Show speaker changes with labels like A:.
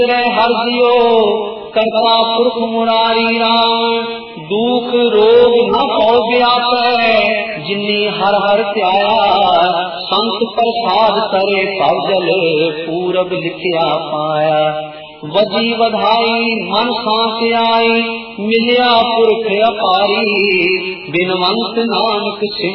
A: हर दियो करता पुरख मुरारी राम, दुख रोग न पाओ व्यापै जिन्नी हर हर त्याया, संत प्रसाद करे पवजल पूरब लिखिया पाया। वजी वधाई मन सांस आई, मिलिया पुरख अपारी, बिनवंत नानक